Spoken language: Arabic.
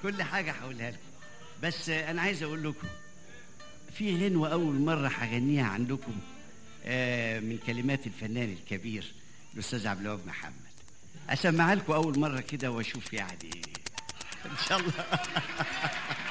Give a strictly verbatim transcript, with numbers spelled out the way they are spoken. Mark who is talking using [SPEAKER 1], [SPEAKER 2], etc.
[SPEAKER 1] كل حاجه هقولها لكم، بس انا عايز اقول لكم في غنوه اول مره هغنيها عندكم آه من كلمات الفنان الكبير الاستاذ عبد الوهاب محمد. اسمعها لكم اول مره كده واشوف يعني ان شاء الله.